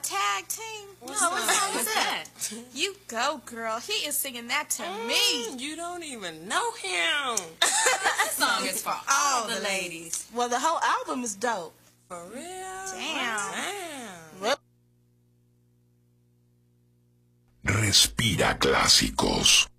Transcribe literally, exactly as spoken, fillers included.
tag team? What's no, what that? song is that? You go, girl. He is singing that to mm, me. You don't even know him. This song is for all the ladies. Well, the whole album is dope. For real? Damn. Damn. Respira clásicos.